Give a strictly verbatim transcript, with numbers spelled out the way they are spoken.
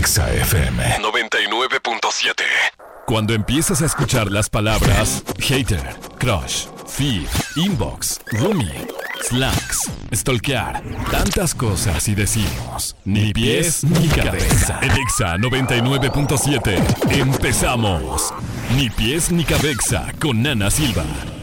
Exa F M noventa y nueve punto siete. Cuando empiezas a escuchar las palabras hater, crush, feed, inbox, roomie, slacks, stalkear, tantas cosas y decimos ni pies ni cabeza. En Exa noventa y nueve punto siete empezamos. Ni pies ni cabeza con Nana Silva.